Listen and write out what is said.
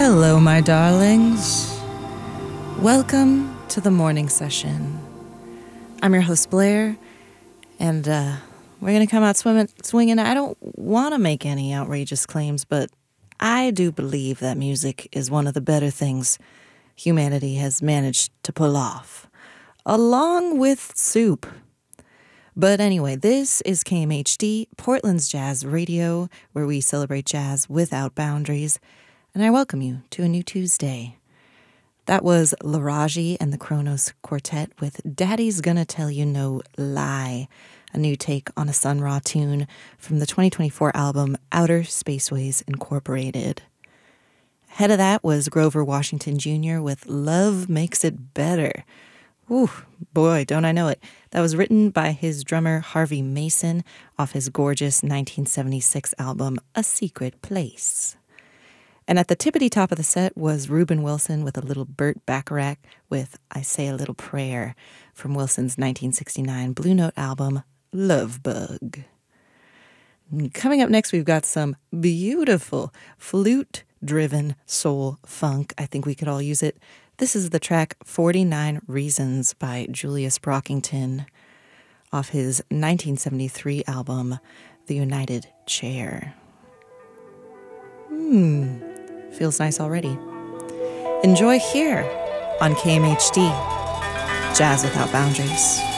Hello, my darlings. Welcome to the morning session. I'm your host, Blair, and we're going to come out swinging. I don't want to make any outrageous claims, but I do believe that music is one of the better things humanity has managed to pull off, along with soup. But anyway, this is KMHD, Portland's Jazz Radio, where we celebrate jazz without boundaries. And I welcome you to a new Tuesday. That was Laraji and the Kronos Quartet with Daddy's Gonna Tell You No Lie, a new take on a Sun Ra tune from the 2024 album Outer Spaceways Incorporated. Ahead of that was Grover Washington Jr. with Love Makes It Better. Ooh, boy, don't I know it. That was written by his drummer Harvey Mason off his gorgeous 1976 album A Secret Place. And at the tippity top of the set was Reuben Wilson with a little Burt Bacharach with I Say a Little Prayer from Wilson's 1969 Blue Note album, Love Bug. Coming up next, we've got some beautiful flute-driven soul funk. I think we could all use it. This is the track 49 Reasons by Julius Brockington off his 1973 album, The United Chair. Feels nice already. Enjoy here on KMHD, Jazz Without Boundaries.